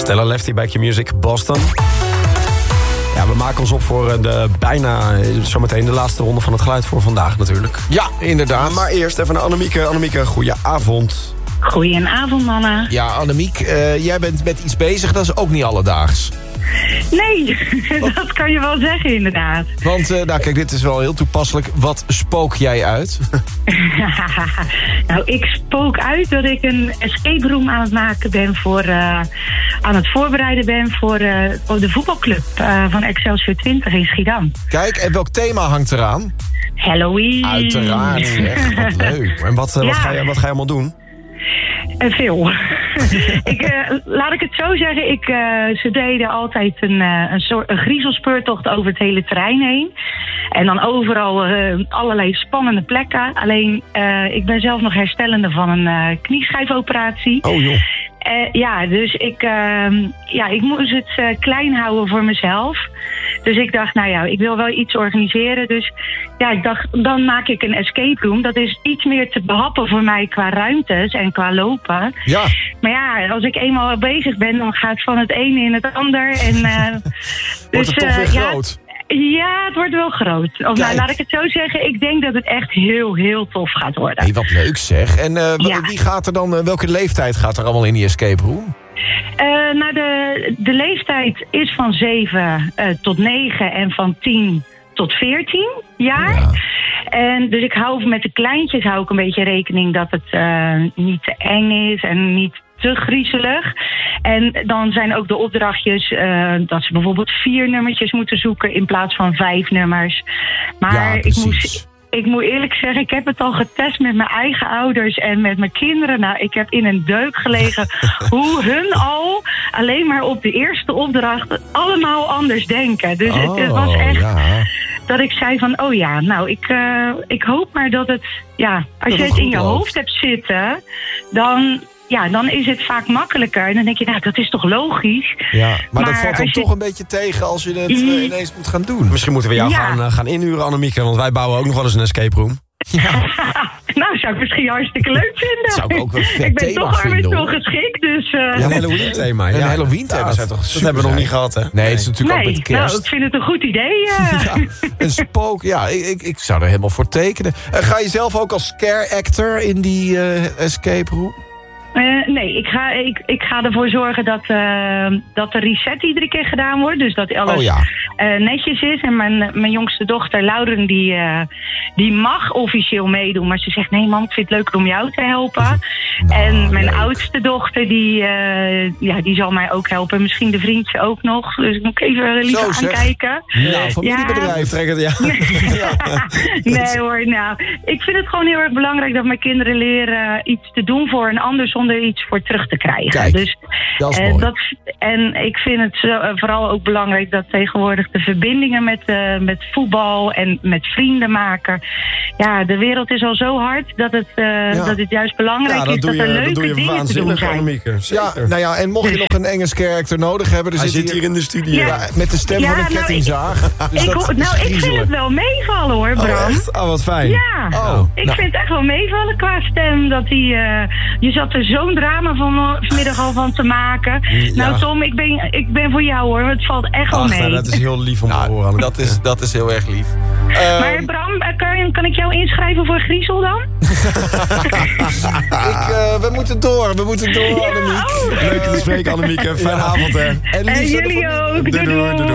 Taylor Lefty, Back Your Music, Boston. Ja, we maken ons op voor zometeen de laatste ronde van het geluid voor vandaag natuurlijk. Ja, inderdaad. Maar eerst even naar Annemieke. Annemieke, goedenavond. Goedenavond, mannen. Ja, Annemiek, jij bent met iets bezig, dat is ook niet alledaags. Nee, dat kan je wel zeggen, inderdaad. Want, kijk, dit is wel heel toepasselijk. Wat spook jij uit? Nou, ik spook uit dat ik een escape room aan het maken ben aan het voorbereiden ben voor de voetbalclub van Excelsior 20 in Schiedam. Kijk, en welk thema hangt eraan? Halloween. Uiteraard, zeg, wat leuk. En wat ga je allemaal doen? Veel. Laat ik het zo zeggen, ze deden altijd een griezelspeurtocht over het hele terrein heen. En dan overal allerlei spannende plekken. Alleen, ik ben zelf nog herstellende van een knieschijfoperatie. Oh joh. Dus ik moest het klein houden voor mezelf. Dus ik dacht, ik wil wel iets organiseren. Dus ja, ik dacht, dan maak ik een escape room. Dat is iets meer te behappen voor mij qua ruimtes en qua lopen. Ja. Maar ja, als ik eenmaal bezig ben, dan gaat het van het ene in het ander. En, wordt het toch weer groot? Ja, het wordt wel groot. Laat ik het zo zeggen. Ik denk dat het echt heel, heel tof gaat worden. Hey, wat leuk zeg. En wie gaat er dan, welke leeftijd gaat er allemaal in die escape room? De leeftijd is van 7 tot 9 en van 10 tot 14 jaar. Ja. En dus ik hou met de kleintjes een beetje rekening dat het niet te eng is en niet te griezelig. En dan zijn ook de opdrachtjes dat ze bijvoorbeeld 4 nummertjes moeten zoeken in plaats van 5 nummers. Maar ja, ik moet eerlijk zeggen, ik heb het al getest met mijn eigen ouders en met mijn kinderen. Nou, ik heb in een deuk gelegen hoe hun al alleen maar op de eerste opdracht allemaal anders denken. Dus het was echt dat ik zei van, ik hoop maar dat het, als je het in je hoofd hebt zitten, dan is het vaak makkelijker. En dan denk je, dat is toch logisch? Ja, maar dat valt dan toch een beetje tegen als je het ineens moet gaan doen. Misschien moeten we jou gaan inhuren, Annemieke. Want wij bouwen ook nog wel eens een escape room. Ja. Nou, zou ik misschien hartstikke leuk vinden. Dat zou ik ook een vet ik ben thema toch vinden, wel geschikt, dus... Een Halloween-thema. Een Halloween-thema zou toch dat hebben we nog niet gehad, hè? Nee, het is natuurlijk ook met kerst. Nou, ik vind het een goed idee. Een spook, ik zou er helemaal voor tekenen. Ga je zelf ook als scare actor in die escape room? Nee, ik ga ervoor zorgen dat de reset iedere keer gedaan wordt. Dus dat alles netjes is. En mijn jongste dochter, Lauren, die mag officieel meedoen. Maar ze zegt, nee mam, ik vind het leuker om jou te helpen. En mijn oudste dochter, die zal mij ook helpen. Misschien de vriendje ook nog. Dus ik moet even liever aankijken. Nou, familiebedrijf. Nee hoor, ik vind het gewoon heel erg belangrijk dat mijn kinderen leren iets te doen voor een ander zonder iets voor terug te krijgen. Kijk, dus, dat is mooi. En ik vind het vooral ook belangrijk dat tegenwoordig de verbindingen met voetbal en met vrienden maken. Ja, de wereld is al zo hard dat het juist belangrijk is dat er leuke dingen te doen zijn. En mocht je nog een Engels character nodig hebben, hij zit hier in de studio. Ja, met de stem van een kettingzaag. Ik vind het wel meevallen hoor, Bram. Oh, echt? Oh, wat fijn. Ja, ik vind het echt wel meevallen qua stem. Dat je zat er zo'n drama vanmiddag al van te maken. Ja. Nou Tom, ik ben voor jou hoor. Het valt echt wel mee. Dat is heel lief om te horen. Dat is heel erg lief. Maar Bram, kan ik jou inschrijven voor Griezel dan? We moeten door, Annemiek. Leuk te spreken, Annemiek. Fijne avond, hè. En jullie ook. Doei.